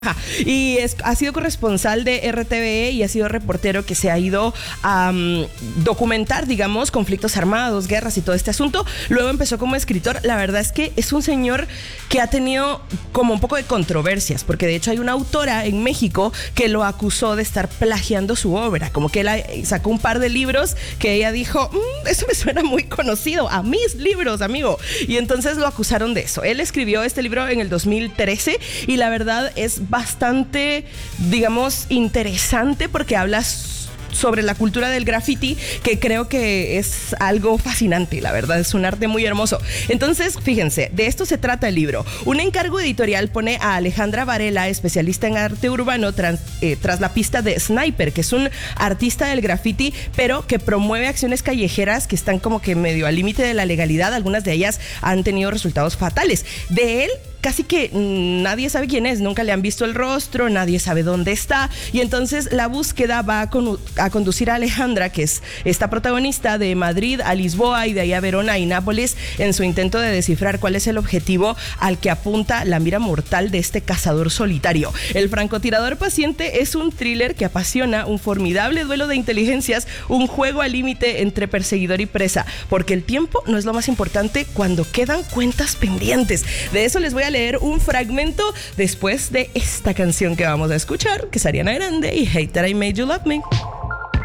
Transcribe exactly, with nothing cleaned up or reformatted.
Y es, ha sido corresponsal de R T V E y ha sido reportero que se ha ido a um, documentar, digamos, conflictos armados, guerras y todo este asunto. Luego empezó como escritor. La verdad es que es un señor que ha tenido como un poco de controversias, porque de hecho hay una autora en México que lo acusó de estar plagiando su obra. Como que él sacó un par de libros que ella dijo, mmm, eso me suena muy conocido, a mis libros, amigo. Y entonces lo acusaron de eso. Él escribió este libro en el dos mil trece y la verdad es bastante, digamos, interesante porque hablas sobre la cultura del graffiti, que creo que es algo fascinante, la verdad, es un arte muy hermoso. Entonces, fíjense, de esto se trata el libro. Un encargo editorial pone a Alejandra Varela, especialista en arte urbano, tras, eh, tras la pista de Sniper, que es un artista del graffiti, pero que promueve acciones callejeras que están como que medio al límite de la legalidad. Algunas de ellas han tenido resultados fatales. De él, casi que nadie sabe quién es, nunca le han visto el rostro, nadie sabe dónde está, y entonces la búsqueda va a, con, a conducir a Alejandra, que es esta protagonista, de Madrid a Lisboa y de ahí a Verona y Nápoles, en su intento de descifrar cuál es el objetivo al que apunta la mira mortal de este cazador solitario. El francotirador paciente es un thriller que apasiona, un formidable duelo de inteligencias, un juego al límite entre perseguidor y presa, porque el tiempo no es lo más importante cuando quedan cuentas pendientes. De eso les voy a leer un fragmento después de esta canción que vamos a escuchar, que es Ariana Grande y Hate That I Made You Love Me.